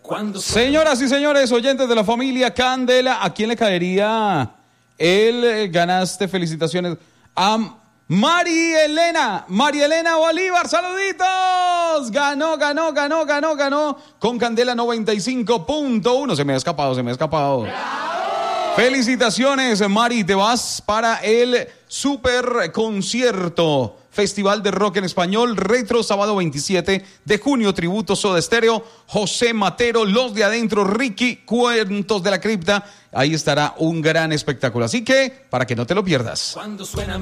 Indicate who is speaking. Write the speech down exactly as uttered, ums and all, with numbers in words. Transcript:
Speaker 1: Señoras y señores, oyentes de la familia Candela, ¿a quién le caería el ganaste? Felicitaciones a Mari Elena, Mari Elena Bolívar, saluditos. Ganó, ganó, ganó, ganó, ganó con Candela noventa y cinco punto uno. Se me ha escapado, se me ha escapado. ¡Bravo! Felicitaciones, Mari, te vas para el super concierto. Festival de Rock en Español, Retro, sábado veintisiete de junio, tributo Soda Stereo, José Matero, Los de Adentro, Ricky, Cuentos de la Cripta. Ahí estará un gran espectáculo. Así que, para que no te lo pierdas. Cuando suena